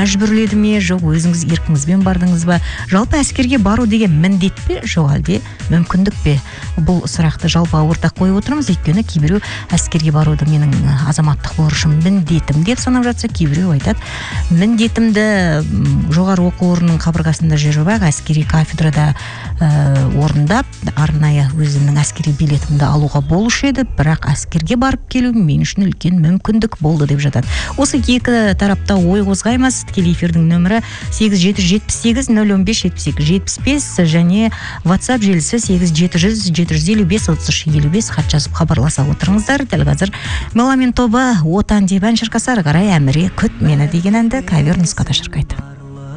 мәжбүрледі ме, жоқ өзіңіз еркіңізбен бардыңыз ба? Жалпы әскерге бару деген міндет пе, жоқ әлде мүмкіндік пе? Бұл сұрақты жалпы ортақ қойып отырмыз, өйткені кейбіреу әскерге баруды менің азаматтық борышым, міндетім деп санап жатса, кейбіреу айтады, міндетімді жоғары оқу орнының қабырғасында жүріп ақ әскери кафедрада орындап, арнайы өзімнің әскери билетімді алуға болушы еді, бірақ әскерге барып келу мен үшін үлкен мүмкіндік болды деп жатады. Осы екі тарапта ой қозғаймыз. Тікелей эфирдің нөмірі 87-015-72-75 және WhatsApp желісі 87-755-33-55 хат жазып хабарласа отырыңыздар. Дәл қазір Меломен тобы Отан деп ән шырқаса, ары қарай Әміре күт мені деген әнді кавер нұсқада шырқайды.